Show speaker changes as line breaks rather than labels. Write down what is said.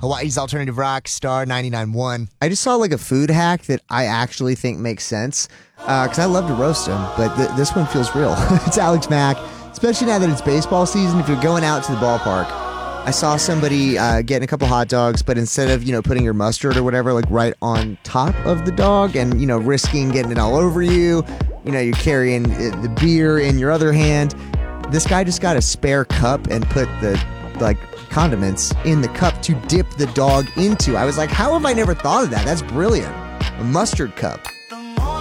Hawaii's Alternative Rock, Star 99.1.
I just saw like a food hack that I actually think makes sense because I love to roast them, but this one feels real. It's Alex Mack, especially now that it's baseball season. If you're going out to the ballpark, I saw somebody getting a couple hot dogs, but instead of, putting your mustard or whatever, like right on top of the dog and, risking getting it all over you, you're carrying the beer in your other hand. This guy just got a spare cup and put the, condiments in the cup to dip the dog into. I was like, how have I never thought of that? That's brilliant. A mustard cup.